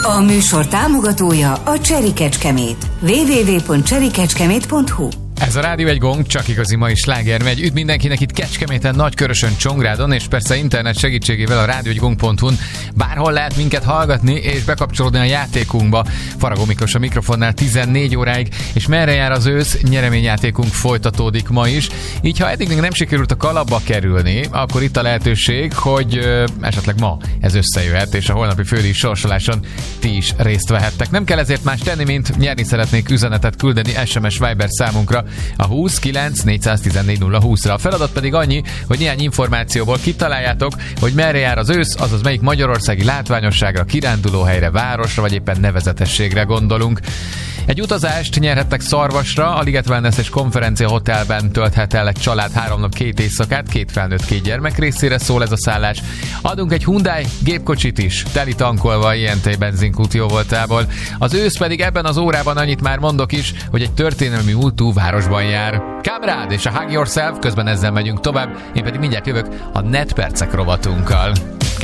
A műsor támogatója a Cseri Kecskemét. www.cserikecskemét.hu. Ez a Rádió egy gong, csak igazi mai sláger megy. Üdv mindenkinek itt Kecskeméten, Nagykörösön, Csongrádon, és persze internet segítségével a rádióegygong.hu-n bárhol lehet minket hallgatni és bekapcsolódni a játékunkba. Faragó Miklós a mikrofonnál 14 óráig, és merre jár az ősz, nyereményjátékunk folytatódik ma is. Így ha eddig még nem sikerült a kalapba kerülni, akkor itt a lehetőség, hogy esetleg ma ez összejöhet, és a holnapi földi sorsoláson ti is részt vehettek. Nem kell ezért más tenni, mint nyerni szeretnék üzenetet küldeni SMS Viber számunkra a 20 9 414 020-ra. A feladat pedig annyi, hogy néhány információból kitaláljátok, hogy merre jár az ősz, azaz melyik magyarországi látványosságra, kirándulóhelyre, városra vagy éppen nevezetességre gondolunk. Egy utazást nyerhettek Szarvasra, a Liget Wellness és Konferencia Hotelben tölthet el egy család 3 nap 2 éjszakát, 2 felnőtt 2 gyermek részére szól ez a szállás. Adunk egy Hyundai gépkocsit is, teli tankolva a INT benzinkút jóvoltából. Az ősz pedig ebben az órában annyit már mondok is, hogy egy történelmi múltú városban jár. Kamrád és a Hug Yourself, közben ezzel megyünk tovább, én pedig mindjárt jövök a Netpercek rovatunkkal.